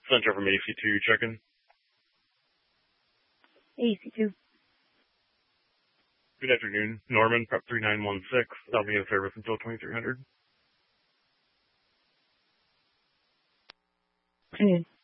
Center from AC2 checking. AC2. Good afternoon. Norman, Prep 3916. I'll be in service until 2300. Afternoon.